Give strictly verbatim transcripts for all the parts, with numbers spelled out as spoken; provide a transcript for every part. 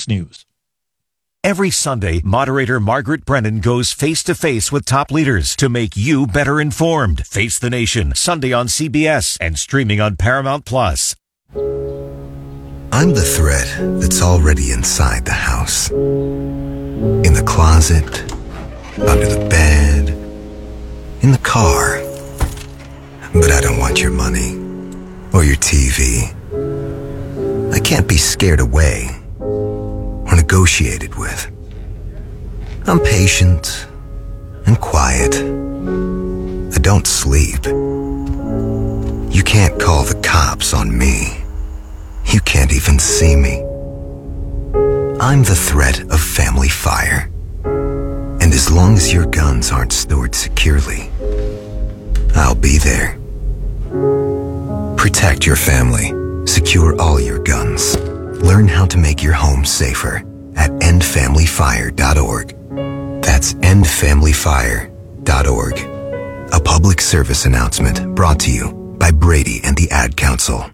Fox News. Every Sunday, moderator Margaret Brennan goes face-to-face with top leaders to make you better informed. Face the Nation, Sunday on C B S and streaming on Paramount Plus. I'm the threat that's already inside the house. In the closet, under the bed, in the car. But I don't want your money or your T V. I can't be scared away or negotiated with. I'm patient and quiet. I don't sleep. You can't call the cops on me. You can't even see me. I'm the threat of family fire. And as long as your guns aren't stored securely, I'll be there. Protect your family. Secure all your guns. Learn how to make your home safer at end family fire dot org. That's end family fire dot org. A public service announcement brought to you by Brady and the Ad Council.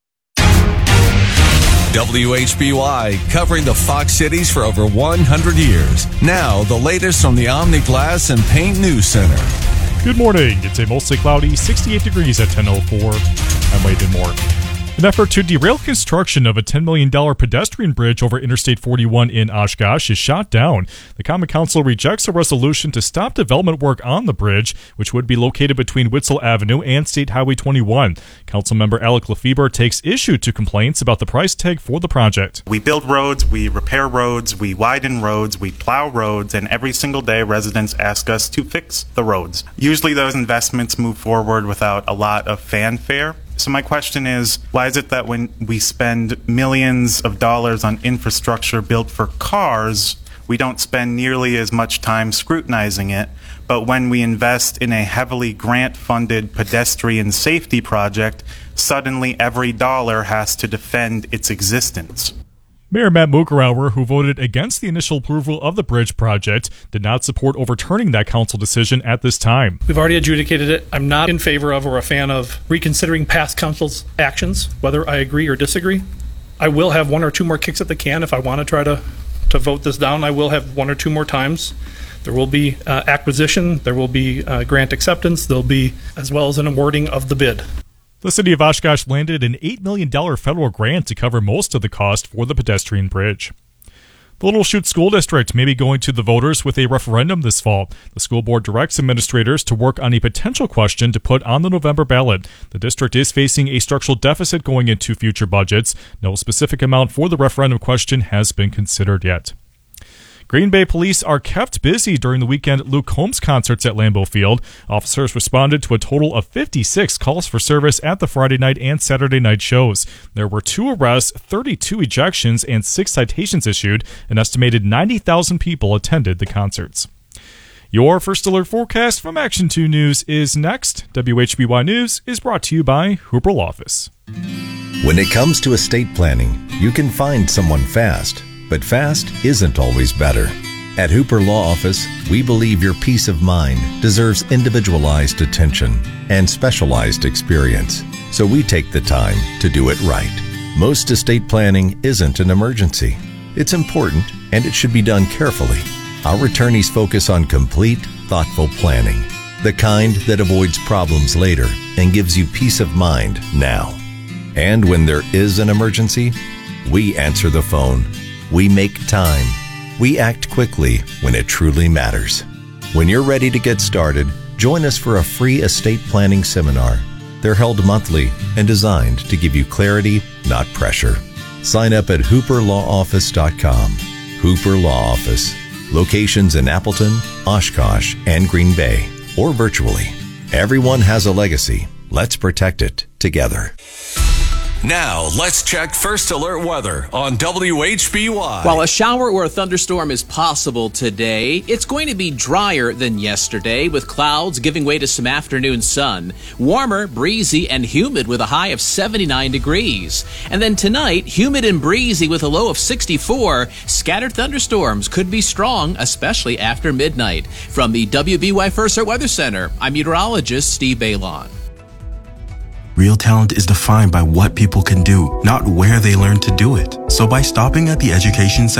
W H B Y, covering the Fox Cities for over one hundred years. Now, the latest from the Omni Glass and Paint News Center. Good morning. It's a mostly cloudy sixty-eight degrees at ten oh four. I'm Wade Moore. An effort to derail construction of a ten million dollars pedestrian bridge over Interstate forty-one in Oshkosh is shot down. The Common Council rejects a resolution to stop development work on the bridge, which would be located between Witzel Avenue and State Highway twenty-one. Councilmember Alec Lefebvre takes issue to complaints about the price tag for the project. We build roads, we repair roads, we widen roads, we plow roads, and every single day residents ask us to fix the roads. Usually those investments move forward without a lot of fanfare. So my question is, why is it that when we spend millions of dollars on infrastructure built for cars, we don't spend nearly as much time scrutinizing it, but when we invest in a heavily grant-funded pedestrian safety project, suddenly every dollar has to defend its existence? Mayor Matt Mugerauer, who voted against the initial approval of the bridge project, did not support overturning that council decision at this time. We've already adjudicated it. I'm not in favor of or a fan of reconsidering past council's actions, whether I agree or disagree. I will have one or two more kicks at the can if I want to try to, to vote this down. I will have one or two more times. There will be uh, acquisition, there will be uh, grant acceptance, there'll be as well as an awarding of the bid. The city of Oshkosh landed an eight million dollars federal grant to cover most of the cost for the pedestrian bridge. The Little Chute School District may be going to the voters with a referendum this fall. The school board directs administrators to work on a potential question to put on the November ballot. The district is facing a structural deficit going into future budgets. No specific amount for the referendum question has been considered yet. Green Bay police are kept busy during the weekend Luke Combs concerts at Lambeau Field. Officers responded to a total of fifty-six calls for service at the Friday night and Saturday night shows. There were two arrests, thirty-two ejections, and six citations issued. An estimated ninety thousand people attended the concerts. Your First Alert forecast from Action two News is next. W H B Y News is brought to you by Hooper Law Office. When it comes to estate planning, you can find someone fast. But fast isn't always better. At Hooper Law Office, we believe your peace of mind deserves individualized attention and specialized experience, so we take the time to do it right. Most estate planning isn't an emergency. It's important, and it should be done carefully. Our attorneys focus on complete, thoughtful planning, the kind that avoids problems later and gives you peace of mind now. And when there is an emergency, we answer the phone. We make time. We act quickly when it truly matters. When you're ready to get started, join us for a free estate planning seminar. They're held monthly and designed to give you clarity, not pressure. Sign up at hooper law office dot com. Hooper Law Office. Locations in Appleton, Oshkosh, and Green Bay, or virtually. Everyone has a legacy. Let's protect it together. Now, let's check First Alert weather on W H B Y. While a shower or a thunderstorm is possible today, it's going to be drier than yesterday, with clouds giving way to some afternoon sun. Warmer, breezy, and humid with a high of seventy-nine degrees. And then tonight, humid and breezy with a low of sixty-four. Scattered thunderstorms could be strong, especially after midnight. From the W B Y First Alert Weather Center, I'm meteorologist Steve Bailon. Real talent is defined by what people can do, not where they learn to do it. So by stopping at the Education Center,